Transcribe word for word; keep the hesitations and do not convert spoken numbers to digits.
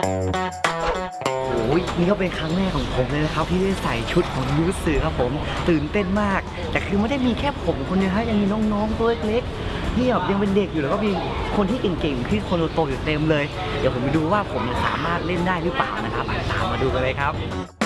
โอ้ยนี่ก็เป็นครั้งแรกของผมเลยนะครับที่ได้ใส่ชุดของยูสึครับผมตื่นเต้นมากแต่คือไม่ได้มีแค่ผมคนเดียวครับยังมีน้องๆตัวเล็กๆที่แบบยังเป็นเด็กอยู่แล้วก็มีคนที่เก่งๆที่คนโตๆอยู่เต็มเลยเดี๋ยวผมไปดูว่าผมสามารถเล่นได้หรือเปล่านะครับตามมาดูกันเลยครับ